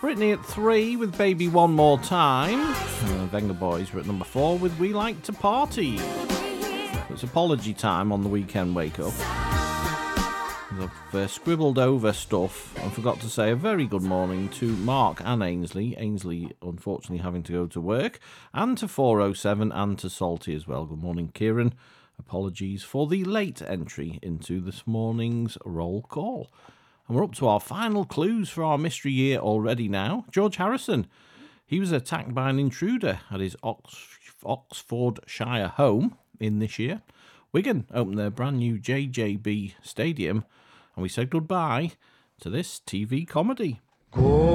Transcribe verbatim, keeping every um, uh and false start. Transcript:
Britney at three with Baby One More Time. Uh, Venga Boys were at number four with We Like to Party. It's apology time on the weekend wake up. I've uh, scribbled over stuff and forgot to say a very good morning to Mark and Ainsley. Ainsley, unfortunately, having to go to work, and to four oh seven and to Salty as well. Good morning, Kieran. Apologies for the late entry into this morning's roll call. And we're up to our final clues for our mystery year already now. George Harrison. He was attacked by an intruder at his Ox- Oxfordshire home in this year. Wigan opened their brand new J J B Stadium, and we said goodbye to this T V comedy. Go.